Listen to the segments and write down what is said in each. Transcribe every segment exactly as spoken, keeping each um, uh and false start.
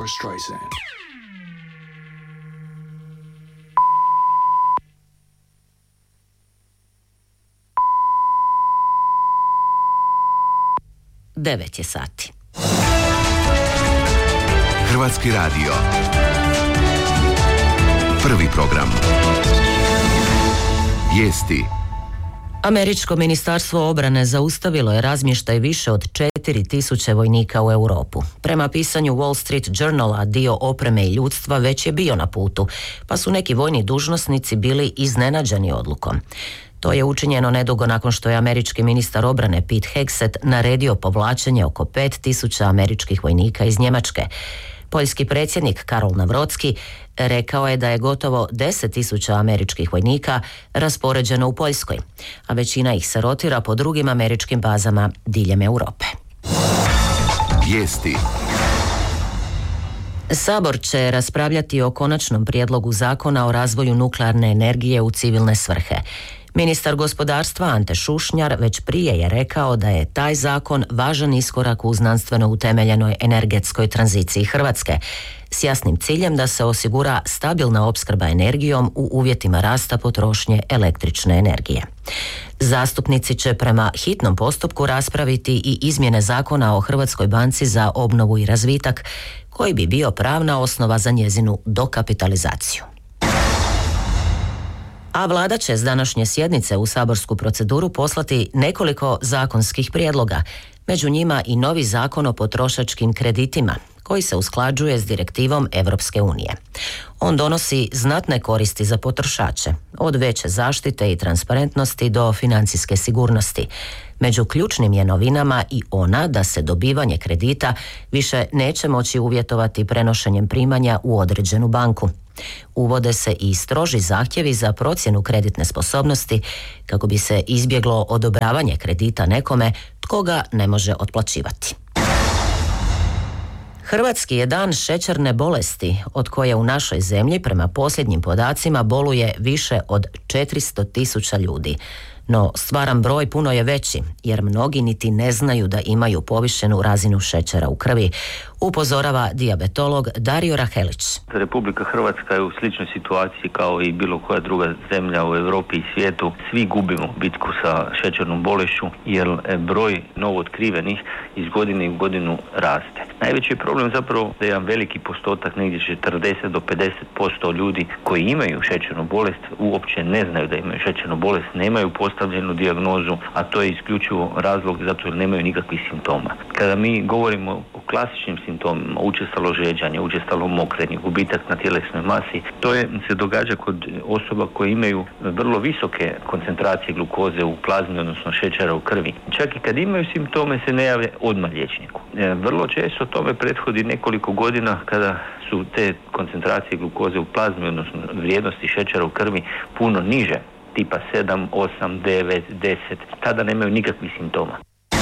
Barbra Streisand. Devet je sati. Hrvatski radio. Prvi program. Vijesti. Američko ministarstvo obrane zaustavilo je razmještaj više od četiri tisuće vojnika u Europu. Prema pisanju Wall Street Journala, dio opreme i ljudstva već je bio na putu, pa su neki vojni dužnosnici bili iznenađeni odlukom. To je učinjeno nedugo nakon što je američki ministar obrane Pete Hegseth naredio povlačenje oko pet tisuća američkih vojnika iz Njemačke. Poljski predsjednik Karol Navrocki rekao je da je gotovo deset tisuća američkih vojnika raspoređeno u Poljskoj, a većina ih se rotira po drugim američkim bazama diljem Europe. Vijesti. Sabor će raspravljati o konačnom prijedlogu zakona o razvoju nuklearne energije u civilne svrhe. Ministar gospodarstva Ante Šušnjar već prije je rekao da je taj zakon važan iskorak u znanstveno utemeljenoj energetskoj tranziciji Hrvatske, s jasnim ciljem da se osigura stabilna opskrba energijom u uvjetima rasta potrošnje električne energije. Zastupnici će prema hitnom postupku raspraviti i izmjene zakona o Hrvatskoj banci za obnovu i razvitak, koji bi bio pravna osnova za njezinu dokapitalizaciju. A vlada će s današnje sjednice u saborsku proceduru poslati nekoliko zakonskih prijedloga, među njima i novi zakon o potrošačkim kreditima, koji se usklađuje s direktivom Europske unije. On donosi znatne koristi za potrošače, od veće zaštite i transparentnosti do financijske sigurnosti. Među ključnim je novinama i ona da se dobivanje kredita više neće moći uvjetovati prenošenjem primanja u određenu banku. Uvode se i stroži zahtjevi za procjenu kreditne sposobnosti kako bi se izbjeglo odobravanje kredita nekome tko ga ne može otplaćivati. Hrvatski je dan šećerne bolesti, od koje u našoj zemlji prema posljednjim podacima boluje više od četiristo tisuća ljudi. No stvaran broj puno je veći, jer mnogi niti ne znaju da imaju povišenu razinu šećera u krvi, upozorava dijabetolog Dario Rahelić. Republika Hrvatska je u sličnoj situaciji kao i bilo koja druga zemlja u Europi i svijetu. Svi gubimo bitku sa šećernom bolešću, jer broj novootkrivenih iz godine u godinu raste. Najveći je problem zapravo da je jedan veliki postotak, negdje četrdeset do pedeset posto ljudi koji imaju šećernu bolest uopće ne znaju da imaju šećernu bolest, nemaju postavljenu dijagnozu, a to je isključivo razlog zato jer nemaju nikakvih simptoma. Kada mi govorimo o klasičnim simptomima, učestalo žeđanje, učestalo mokrenje, gubitak na tjelesnoj masi, to je, se događa kod osoba koje imaju vrlo visoke koncentracije glukoze u plazmi, odnosno šećera u krvi. Čak i kad imaju simptome se ne javlja odmah liječniku. E, vrlo često tome prethodi nekoliko godina kada su te koncentracije glukoze u plazmi, odnosno vrijednosti šećera u krvi puno niže, tipa sedam, osam, devet, deset, tada nemaju nikakvih simptoma.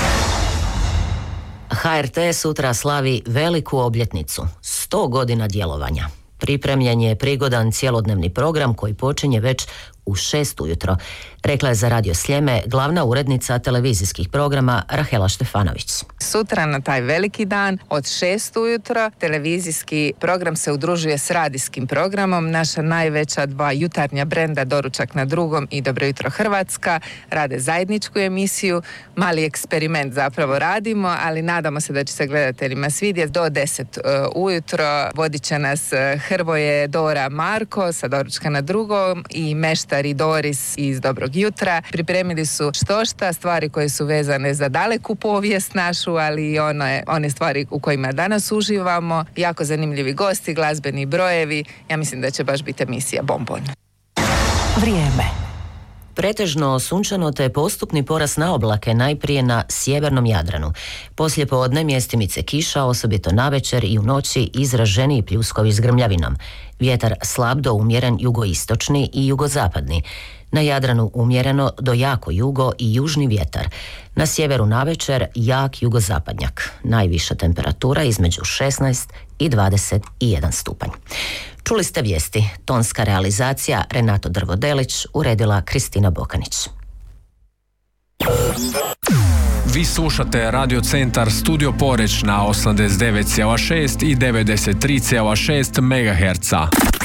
H R T sutra slavi veliku obljetnicu, sto godina djelovanja. Pripremljen je prigodan cjelodnevni program koji počinje već u šest ujutro, rekla je za Radio Sljeme glavna urednica televizijskih programa Rahela Štefanović. Sutra na taj veliki dan od šest ujutro televizijski program se udružuje s radijskim programom. Naša najveća dva jutarnja brenda Doručak na drugom i Dobro jutro Hrvatska rade zajedničku emisiju. Mali eksperiment zapravo radimo, ali nadamo se da će se gledateljima svidjeti. Do deset ujutro vodit će nas Hrvoje, Dora, Marko sa Doručka na drugom i Mešta i Doris iz Dobrog jutra. Pripremili su štošta stvari koje su vezane za daleku povijest našu, ali i one, one stvari u kojima danas uživamo. Jako zanimljivi gosti, glazbeni brojevi. Ja mislim da će baš biti emisija bombon. Vrijeme. Pretežno sunčano te postupni porast na oblake najprije na sjevernom Jadranu. Poslije podne mjestimice kiša, osobito navečer i u noći izraženiji pljuskovi s grmljavinom. Vjetar slab do umjeren jugoistočni i jugozapadni. Na Jadranu umjereno do jako jugo i južni vjetar. Na sjeveru navečer jak jugozapadnjak. Najviša temperatura između šesnaest i dvadeset jedan stupanj. Čuli ste vijesti. Tonska realizacija Renato Drvodelić, uredila Kristina Bokanić. Vi slušate Radio Centar Studio Poreč na osamdeset devet zarez šest i devedeset tri zarez šest megaherca.